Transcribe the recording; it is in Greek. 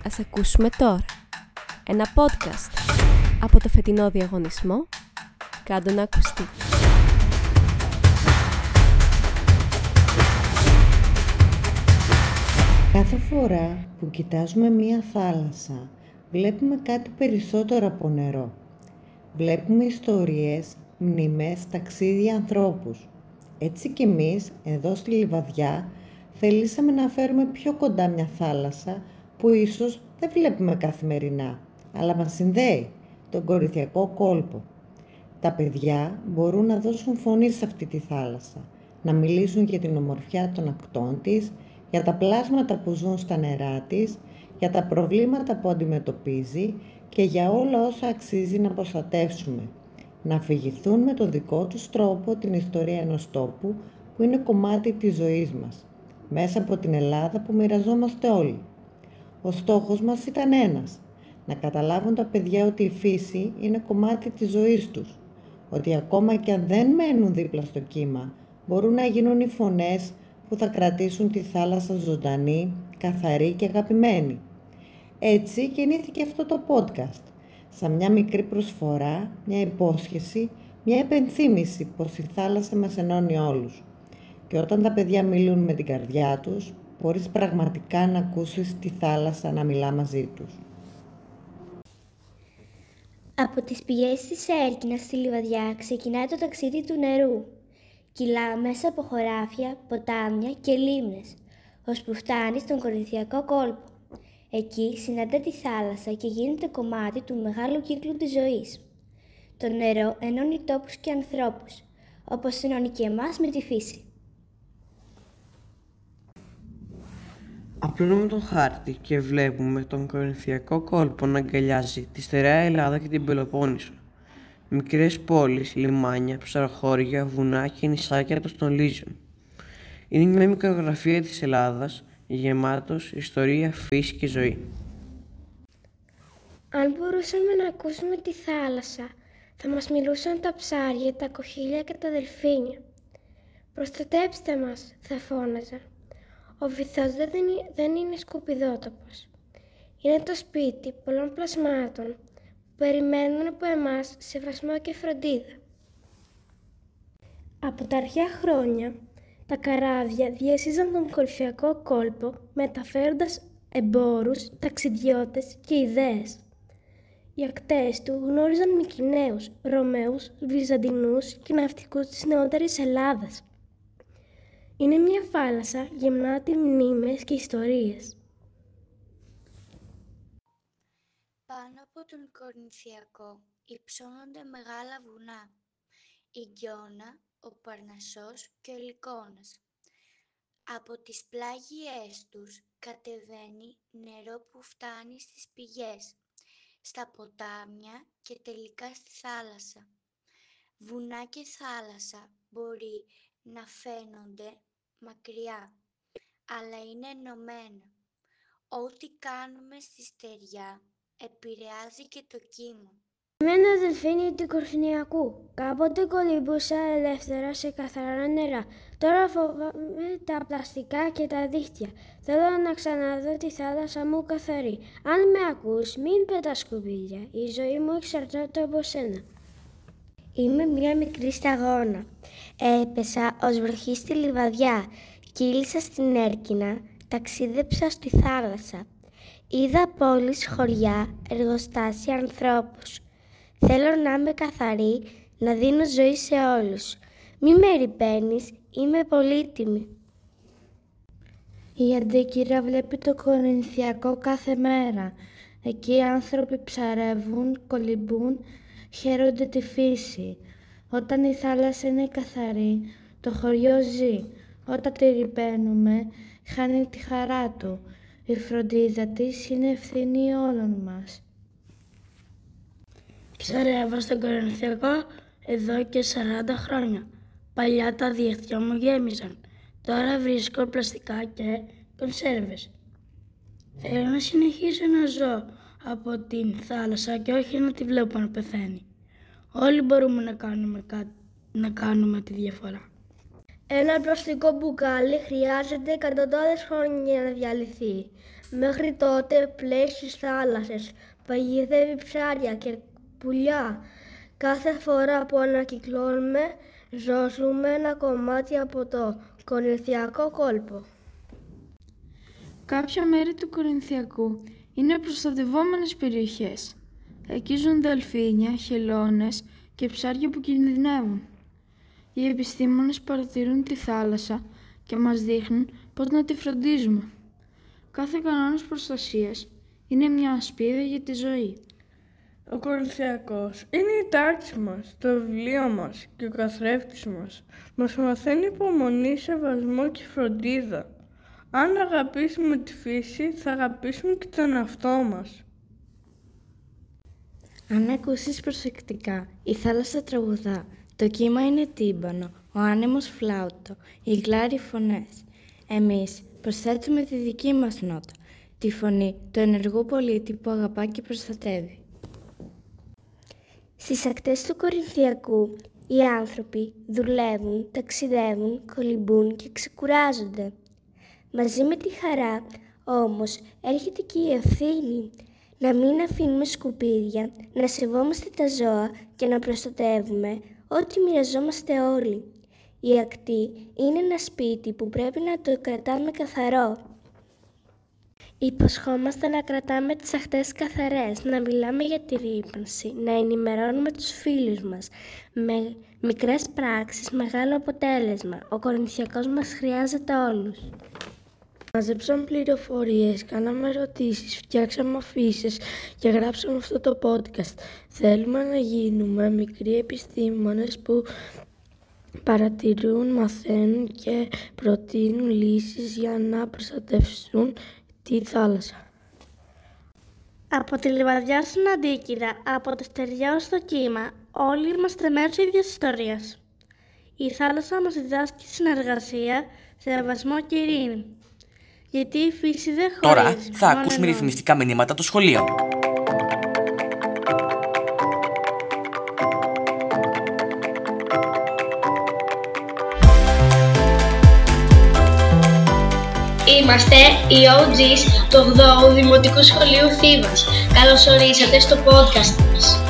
Ας ακούσουμε τώρα ένα podcast από το φετινό διαγωνισμό «Κάντο να ακουστεί». Κάθε φορά που κοιτάζουμε μία θάλασσα, βλέπουμε κάτι περισσότερο από νερό. Βλέπουμε ιστορίες, μνήμες, ταξίδια, ανθρώπους. Έτσι κι εμείς, εδώ στη Λιβαδιά, θελήσαμε να φέρουμε πιο κοντά μια θάλασσα που ίσως δεν βλέπουμε καθημερινά, αλλά μας συνδέει, τον Κορινθιακό κόλπο. Τα παιδιά μπορούν να δώσουν φωνή σε αυτή τη θάλασσα, να μιλήσουν για την ομορφιά των ακτών της, για τα πλάσματα που ζουν στα νερά της, για τα προβλήματα που αντιμετωπίζει και για όλα όσα αξίζει να προστατεύσουμε. Να αφηγηθούν με το δικό τους τρόπο την ιστορία ενός τόπου που είναι κομμάτι της ζωής μας, μέσα από την Ελλάδα που μοιραζόμαστε όλοι. Ο στόχος μας ήταν ένας, να καταλάβουν τα παιδιά ότι η φύση είναι κομμάτι της ζωής τους, ότι ακόμα και αν δεν μένουν δίπλα στο κύμα, μπορούν να γίνουν οι φωνές που θα κρατήσουν τη θάλασσα ζωντανή, καθαρή και αγαπημένη. Έτσι γεννήθηκε αυτό το podcast, σαν μια μικρή προσφορά, μια υπόσχεση, μια επενθύμηση πως η θάλασσα μας ενώνει όλους. Και όταν τα παιδιά μιλούν με την καρδιά τους, μπορείς πραγματικά να ακούσεις τη θάλασσα να μιλά μαζί τους. Από τις πηγές της Έρκινας στη Λιβαδιά ξεκινάει το ταξίδι του νερού. Κυλά μέσα από χωράφια, ποτάμια και λίμνες, ώσπου φτάνει στον Κορινθιακό κόλπο. Εκεί συναντά τη θάλασσα και γίνεται κομμάτι του μεγάλου κύκλου της ζωής. Το νερό ενώνει τόπους και ανθρώπους, όπως ενώνει και εμάς με τη φύση. Απλώνουμε τον χάρτη και βλέπουμε τον Κορινθιακό κόλπο να αγκαλιάζει τη στερεά Ελλάδα και την Πελοπόννησο. Μικρές πόλεις, λιμάνια, ψαροχώρια, βουνά και νησάκια των στολίζουν. Είναι μια μικρογραφία της Ελλάδας, γεμάτος ιστορία, φύση και ζωή. Αν μπορούσαμε να ακούσουμε τη θάλασσα, θα μας μιλούσαν τα ψάρια, τα κοχύλια και τα δελφίνια. «Προστατέψτε μας», θα φώναζα. Ο βυθός δεν είναι σκουπιδότοπος. Είναι το σπίτι πολλών πλασμάτων που περιμένουν από εμάς σεβασμό και φροντίδα. Από τα αρχαία χρόνια, τα καράβια διέσυζαν τον Κορινθιακό κόλπο μεταφέροντας εμπόρους, ταξιδιώτες και ιδέες. Οι ακτές του γνώριζαν Μικηναίους, Ρωμαίους, Βυζαντινούς και ναυτικούς της νεότερης Ελλάδας. Είναι μια θάλασσα γεμάτη μνήμες και ιστορίες. Πάνω από τον Κορινθιακό υψώνονται μεγάλα βουνά, η Γκιόνα, ο Παρνασσός και ο Λυκώνας. Από τις πλάγιές τους κατεβαίνει νερό που φτάνει στις πηγές, στα ποτάμια και τελικά στη θάλασσα. Βουνά και θάλασσα μπορεί να φαίνονται μακριά, αλλά είναι ενωμένα. Ό,τι κάνουμε στη στεριά επηρεάζει και το κύμα. Είμαι ένα δελφίνι του Κορινθιακού. Κάποτε κολυμπούσα ελεύθερα σε καθαρά νερά. Τώρα φοβάμαι τα πλαστικά και τα δίχτυα. Θέλω να ξαναδώ τη θάλασσα μου καθαρή. Αν με ακούς, μην πετάς σκουπίδια. Η ζωή μου εξαρτάται από σένα. Είμαι μια μικρή σταγόνα. Έπεσα ως βροχή στη Λιβαδιά. Κύλησα στην Έρκινα. Ταξίδεψα στη θάλασσα. Είδα πόλεις, χωριά, εργοστάσια, ανθρώπους. Θέλω να είμαι καθαρή, να δίνω ζωή σε όλους. Μη με ρυπαίνεις, είμαι πολύτιμη. Η Αντίκυρα βλέπει το Κορινθιακό κάθε μέρα. Εκεί οι άνθρωποι ψαρεύουν, κολυμπούν, χαίρονται τη φύση. Όταν η θάλασσα είναι καθαρή, το χωριό ζει. Όταν τη ρυπαίνουμε, χάνει τη χαρά του. Η φροντίδα της είναι ευθύνη όλων μας. Ψαρεύω στον Κορινθιακό εδώ και 40 χρόνια. Παλιά τα δίχτυα μου γέμιζαν. Τώρα βρίσκω πλαστικά και κονσέρβες. Θέλω να συνεχίσω να ζω από την θάλασσα και όχι να τη βλέπω να πεθαίνει. Όλοι μπορούμε να κάνουμε τη διαφορά. Ένα πλαστικό μπουκάλι χρειάζεται εκατοντάδες χρόνια για να διαλυθεί. Μέχρι τότε πλέει στις θάλασσες, παγιδεύει ψάρια και πουλιά. Κάθε φορά που ανακυκλώνουμε, ζώζουμε ένα κομμάτι από το Κορινθιακό κόλπο. Κάποια μέρη του Κορινθιακού είναι προστατευόμενες περιοχές. Εκεί ζουν δελφίνια, χελώνες και ψάρια που κινδυνεύουν. Οι επιστήμονες παρατηρούν τη θάλασσα και μας δείχνουν πώς να τη φροντίζουμε. Κάθε κανόνας προστασίας είναι μια ασπίδα για τη ζωή. Ο Κορινθιακός είναι η τάξη μας, το βιβλίο μας και ο καθρέφτης μας. Μας μαθαίνει υπομονή, σεβασμό και φροντίδα. Αν αγαπήσουμε τη φύση, θα αγαπήσουμε και τον εαυτό μας. Αν ακούσεις προσεκτικά, η θάλασσα τραγουδά, το κύμα είναι τύμπανο, ο άνεμος φλάουτο, οι γλάροι φωνές. Εμείς προσθέτουμε τη δική μας νότα, τη φωνή του ενεργού πολίτη που αγαπά και προστατεύει. Στις ακτές του Κορινθιακού, οι άνθρωποι δουλεύουν, ταξιδεύουν, κολυμπούν και ξεκουράζονται. Μαζί με τη χαρά, όμως, έρχεται και η ευθύνη. Να μην αφήνουμε σκουπίδια, να σεβόμαστε τα ζώα και να προστατεύουμε ό,τι μοιραζόμαστε όλοι. Η ακτή είναι ένα σπίτι που πρέπει να το κρατάμε καθαρό. Υποσχόμαστε να κρατάμε τις ακτές καθαρές, να μιλάμε για τη ρύπανση, να ενημερώνουμε τους φίλους μας. Με μικρές πράξεις, μεγάλο αποτέλεσμα. Ο Κορινθιακός μας χρειάζεται όλους. Μαζέψαμε πληροφορίες, κάναμε ερωτήσεις, φτιάξαμε αφίσες και γράψαμε αυτό το podcast. Θέλουμε να γίνουμε μικροί επιστήμονες που παρατηρούν, μαθαίνουν και προτείνουν λύσεις για να προστατεύσουν τη θάλασσα. Από τη λιβαδιά στην Αντίκυρα, από τα στεριά ως το κύμα, όλοι είμαστε μέρος ίδιας ιστορίας. Η θάλασσα μας διδάσκει συνεργασία, σεβασμό και ειρήνη. Γιατί η φύση δεν χωρίζει. Τώρα θα ακούσουμε ρυθμιστικά μηνύματα το σχολείο. Είμαστε οι OGs του 8ου Δημοτικού Σχολείου Θήβας. Καλώς ορίσατε στο podcast μας.